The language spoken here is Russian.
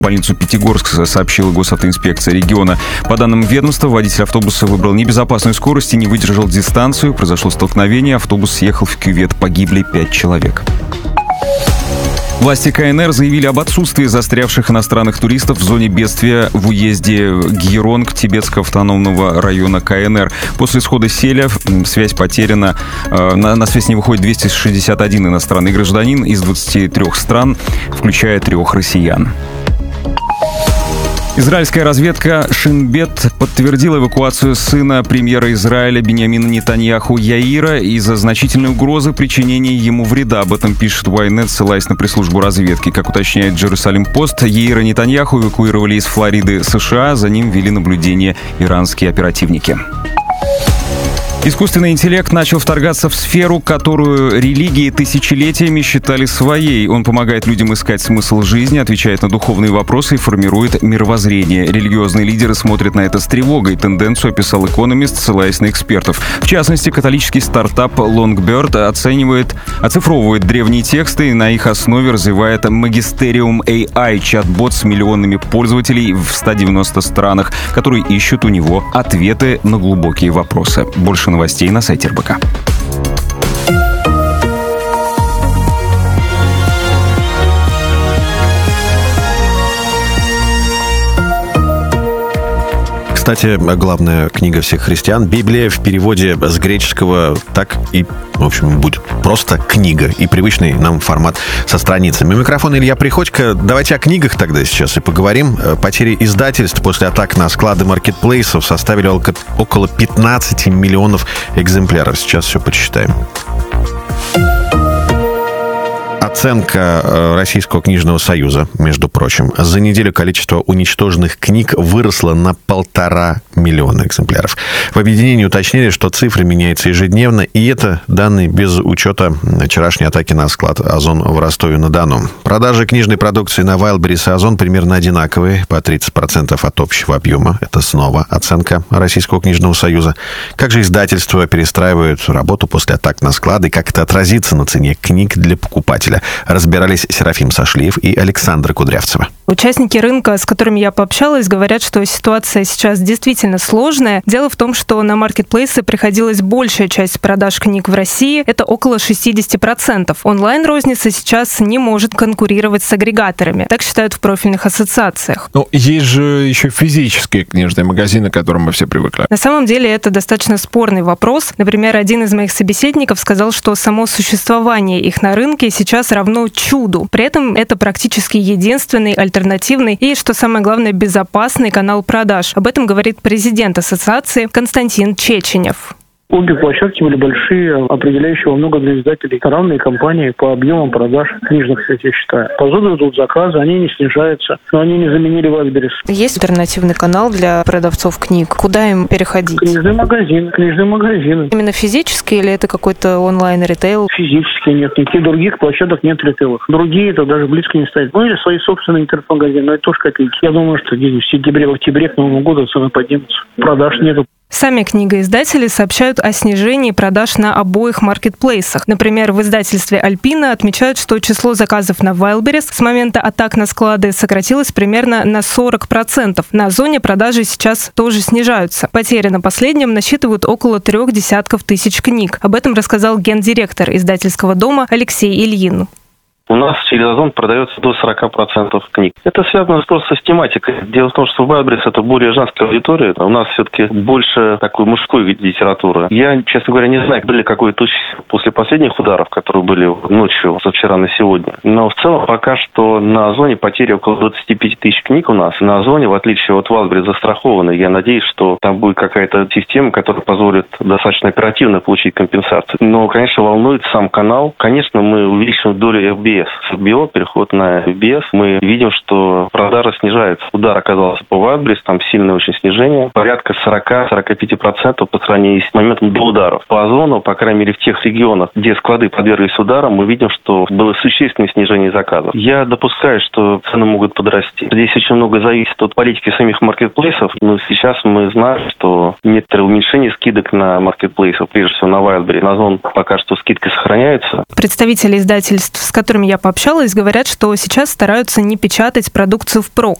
Больницу Пятигорск, сообщила госавтоинспекция региона. По данным ведомства, водитель автобуса выбрал небезопасную скорость и не выдержал дистанцию. Произошло столкновение, автобус съехал в кювет, погибли 5 человек. Власти КНР заявили об отсутствии застрявших иностранных туристов в зоне бедствия в уезде Гьеронг Тибетского автономного района КНР. После схода селя связь потеряна. На связь не выходит 261 иностранный гражданин из 23 стран, включая 3 россиян. Израильская разведка Шинбет подтвердила эвакуацию сына премьера Израиля Биньямина Нетаньяху Яира из-за значительной угрозы причинения ему вреда. Об этом пишет Ynet, ссылаясь на пресс-службу разведки. Как уточняет Jerusalem Post, Яира Нетаньяху эвакуировали из Флориды, США. За ним вели наблюдение иранские оперативники. Искусственный интеллект начал вторгаться в сферу, которую религии тысячелетиями считали своей. Он помогает людям искать смысл жизни, отвечает на духовные вопросы и формирует мировоззрение. Религиозные лидеры смотрят на это с тревогой. Тенденцию описал Economist, ссылаясь на экспертов. В частности, католический стартап Longbird оцифровывает древние тексты и на их основе развивает Magisterium AI, чат-бот с миллионами пользователей в 190 странах, которые ищут у него ответы на глубокие вопросы. Больше новостей на сайте РБК. Кстати, главная книга всех христиан, Библия, в переводе с греческого так и, в общем, будет просто книга и привычный нам формат со страницами. Микрофон Илья Приходько. Давайте о книгах тогда сейчас и поговорим. Потери издательств после атак на склады маркетплейсов составили около 15 миллионов экземпляров. Сейчас все почитаем. Оценка Российского книжного союза, между прочим, за неделю количество уничтоженных книг выросло на 1,5 миллиона экземпляров. В объединении уточнили, что цифры меняются ежедневно, и это данные без учета вчерашней атаки на склад Озон в Ростове-на-Дону. Продажи книжной продукции на Wildberries и Озон примерно одинаковые, по 30% от общего объема. Это снова оценка Российского книжного союза. Как же издательства перестраивают работу после атак на склады, как это отразится на цене книг для покупателя? Разбирались Серафим Сашлиев и Александра Кудрявцева. Участники рынка, с которыми я пообщалась, говорят, что ситуация сейчас действительно сложная. Дело в том, что на маркетплейсы приходилась большая часть продаж книг в России. Это около 60%. Онлайн-розница сейчас не может конкурировать с агрегаторами. Так считают в профильных ассоциациях. Но есть же еще физические книжные магазины, к которым мы все привыкли. На самом деле это достаточно спорный вопрос. Например, один из моих собеседников сказал, что само существование их на рынке сейчас равно чуду. При этом это практически единственный альтернативный и, что самое главное, безопасный канал продаж. Об этом говорит президент ассоциации Константин Чеченев. Обе площадки были большие, определяющие во много для издателей. Равные компании по объемам продаж книжных, кстати, я считаю. По зону идут заказы, они не снижаются, но они не заменили Wildberries. Есть альтернативный канал для продавцов книг? Куда им переходить? Книжные магазины. Именно физически или это какой-то онлайн-ритейл? Физически нет. Никаких других площадок нет ритейлов. Другие это даже близко не стоят. Ну или свои собственные интернет-магазины, но это тоже копейки. Я думаю, что где-нибудь в сентябре, в октябре к Новому году цены поднимутся. Продаж нету. Сами книгоиздатели сообщают о снижении продаж на обоих маркетплейсах. Например, в издательстве «Альпина» отмечают, что число заказов на Wildberries с момента атак на склады сократилось примерно на 40%. На Озоне продажи сейчас тоже снижаются. Потери на последнем насчитывают около 3 десятков тысяч книг. Об этом рассказал гендиректор издательского дома Алексей Ильин. У нас через Озон продается до 40% книг. Это связано просто с тематикой. Дело в том, что Wildberries это более женская аудитория. У нас все-таки больше такой мужской литературы. Я, честно говоря, не знаю, были какой-то после последних ударов, которые были ночью, со вчера на сегодня. Но в целом пока что на Озоне потери около 25 тысяч книг у нас. На Озоне, в отличие от Wildberries, застрахованы. Я надеюсь, что там будет какая-то система, которая позволит достаточно оперативно получить компенсацию. Но, конечно, волнует сам канал. Конечно, мы увеличим долю FBS. С FBO переход на FBS, мы видим, что продажи снижаются. Удар оказался по Wildberries, там сильное очень снижение. Порядка 40-45% по сравнению с моментом до ударов. По Озону, по крайней мере в тех регионах, где склады подверглись ударам, мы видим, что было существенное снижение заказов. Я допускаю, что цены могут подрасти. Здесь очень много зависит от политики самих маркетплейсов. Но сейчас мы знаем, что некоторые уменьшения скидок на маркетплейсах, прежде всего на Wildberries. На Озон пока что скидки сохраняются. Представители издательств, с которыми я пообщалась, говорят, что сейчас стараются не печатать продукцию в впрок.